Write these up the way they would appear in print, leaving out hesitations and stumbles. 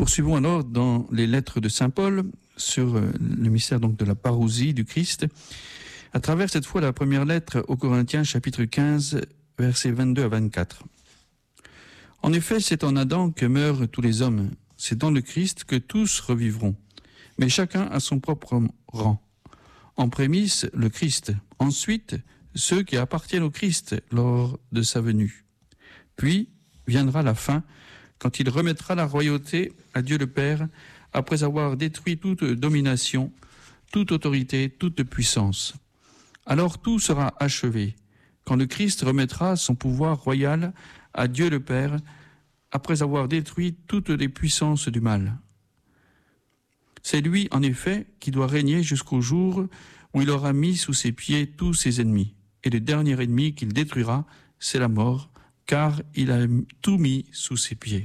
Poursuivons alors dans les lettres de saint Paul sur le mystère donc de la parousie du Christ, à travers cette fois la première lettre aux Corinthiens, chapitre 15, versets 22 à 24. En effet, c'est en Adam que meurent tous les hommes, c'est dans le Christ que tous revivront, mais chacun à son propre rang. En prémisse, le Christ, ensuite ceux qui appartiennent au Christ lors de sa venue. Puis viendra la fin, quand il remettra la royauté à Dieu le Père, après avoir détruit toute domination, toute autorité, toute puissance. Alors tout sera achevé, quand le Christ remettra son pouvoir royal à Dieu le Père, après avoir détruit toutes les puissances du mal. C'est lui, en effet, qui doit régner jusqu'au jour où il aura mis sous ses pieds tous ses ennemis. Et le dernier ennemi qu'il détruira, c'est la mort, car il a tout mis sous ses pieds.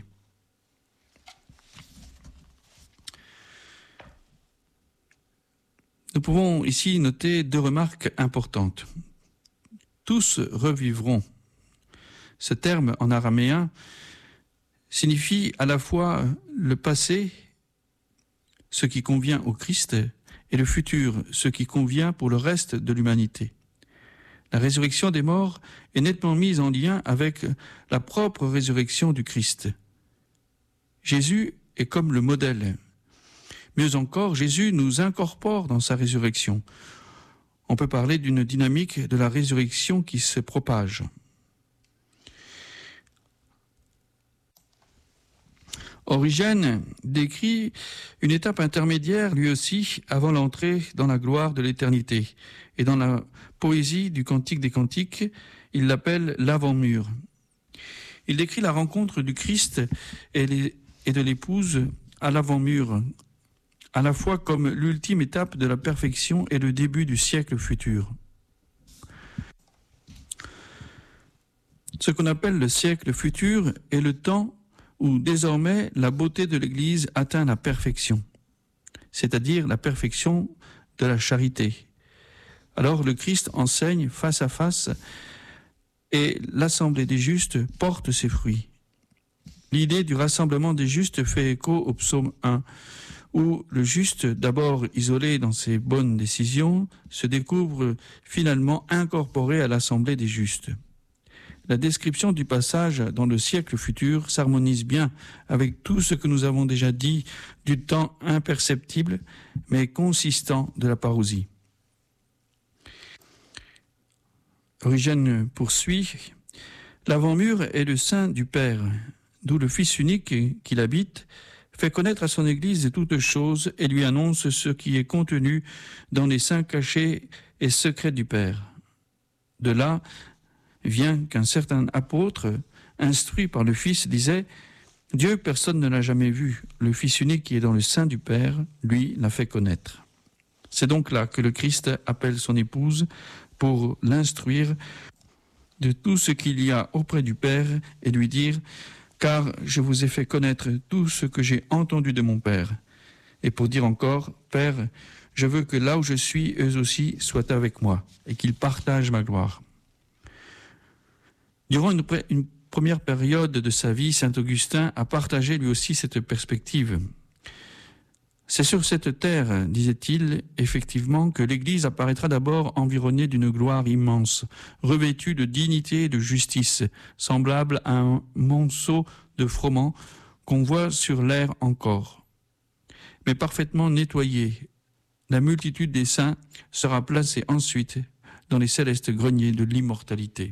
Nous pouvons ici noter deux remarques importantes. Tous revivront. Ce terme en araméen signifie à la fois le passé, ce qui convient au Christ, et le futur, ce qui convient pour le reste de l'humanité. La résurrection des morts est nettement mise en lien avec la propre résurrection du Christ. Jésus est comme le modèle. Mieux encore, Jésus nous incorpore dans sa résurrection. On peut parler d'une dynamique de la résurrection qui se propage. Origène décrit une étape intermédiaire, lui aussi, avant l'entrée dans la gloire de l'éternité. Et dans la poésie du Cantique des Cantiques, il l'appelle l'avant-mur. Il décrit la rencontre du Christ et de l'épouse à l'avant-mur, à la fois comme l'ultime étape de la perfection et le début du siècle futur. Ce qu'on appelle le siècle futur est le temps où désormais la beauté de l'Église atteint la perfection, c'est-à-dire la perfection de la charité. Alors le Christ enseigne face à face et l'assemblée des justes porte ses fruits. L'idée du rassemblement des justes fait écho au psaume 1, où le juste, d'abord isolé dans ses bonnes décisions, se découvre finalement incorporé à l'assemblée des justes. La description du passage dans le siècle futur s'harmonise bien avec tout ce que nous avons déjà dit du temps imperceptible mais consistant de la parousie. Origène poursuit, l'avant-mur est le sein du Père, d'où le Fils unique qui l'habite fait connaître à son Église toutes choses et lui annonce ce qui est contenu dans les saints cachés et secrets du Père. De là vient qu'un certain apôtre, instruit par le Fils, disait « Dieu, personne ne l'a jamais vu. Le Fils unique qui est dans le sein du Père, lui, l'a fait connaître. » C'est donc là que le Christ appelle son épouse pour l'instruire de tout ce qu'il y a auprès du Père et lui dire « Car je vous ai fait connaître tout ce que j'ai entendu de mon Père. » Et pour dire encore « Père, je veux que là où je suis, eux aussi soient avec moi et qu'ils partagent ma gloire. » Durant une première période de sa vie, saint Augustin a partagé lui aussi cette perspective. C'est sur cette terre, disait-il, effectivement, que l'Église apparaîtra d'abord environnée d'une gloire immense, revêtue de dignité et de justice, semblable à un monceau de froment qu'on voit sur l'air encore. Mais parfaitement nettoyée, la multitude des saints sera placée ensuite dans les célestes greniers de l'immortalité.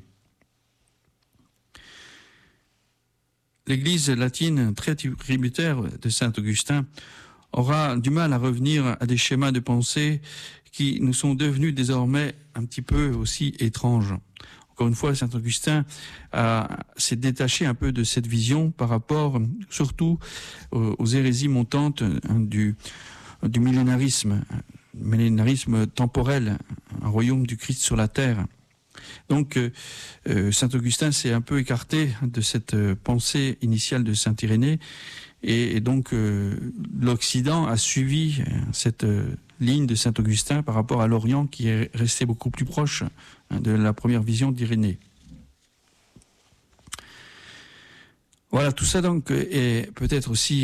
L'Église latine, très tributaire de saint Augustin, aura du mal à revenir à des schémas de pensée qui nous sont devenus désormais un petit peu aussi étranges. Encore une fois, saint Augustin s'est détaché un peu de cette vision par rapport surtout aux hérésies montantes du millénarisme temporel, un royaume du Christ sur la terre. Donc, saint Augustin s'est un peu écarté de cette pensée initiale de saint Irénée, et donc l'Occident a suivi cette ligne de saint Augustin par rapport à l'Orient qui est resté beaucoup plus proche de la première vision d'Irénée. Voilà, tout ça donc est peut-être aussi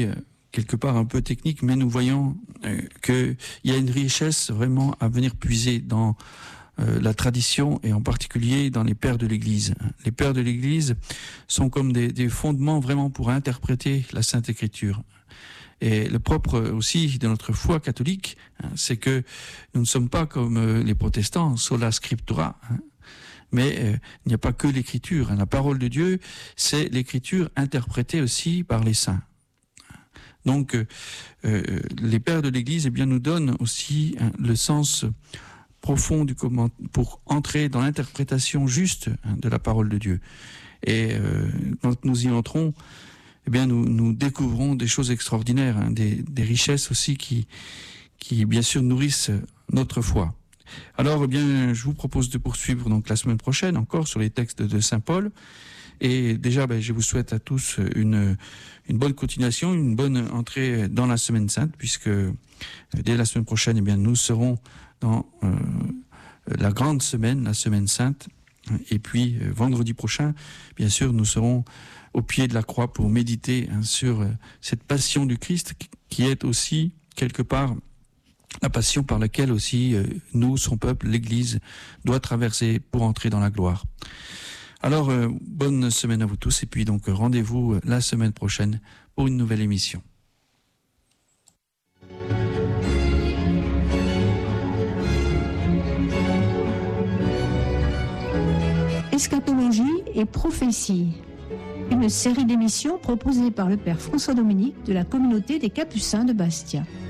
quelque part un peu technique, mais nous voyons qu'il y a une richesse vraiment à venir puiser dans la tradition et en particulier dans les pères de l'Église. Les pères de l'Église sont comme des fondements vraiment pour interpréter la Sainte Écriture. Et le propre aussi de notre foi catholique, c'est que nous ne sommes pas comme les protestants, sola scriptura, mais il n'y a pas que l'Écriture. La parole de Dieu, c'est l'Écriture interprétée aussi par les saints. Donc, les pères de l'Église nous donnent aussi le sens profond pour entrer dans l'interprétation juste de la parole de Dieu. Et quand nous y entrons, nous découvrons des choses extraordinaires, des richesses aussi qui bien sûr nourrissent notre foi. Alors, je vous propose de poursuivre donc la semaine prochaine encore sur les textes de Saint Paul. Et déjà, je vous souhaite à tous une bonne continuation, une bonne entrée dans la Semaine Sainte, puisque dès la semaine prochaine, nous serons dans la grande semaine, la Semaine Sainte. Et puis, vendredi prochain, bien sûr, nous serons au pied de la croix pour méditer sur cette passion du Christ qui est aussi, quelque part, la passion par laquelle aussi nous, son peuple, l'Église, doit traverser pour entrer dans la gloire. Alors, bonne semaine à vous tous et puis donc rendez-vous la semaine prochaine pour une nouvelle émission. Eschatologie et prophétie, une série d'émissions proposée par le Père François Dominique de la communauté des Capucins de Bastia.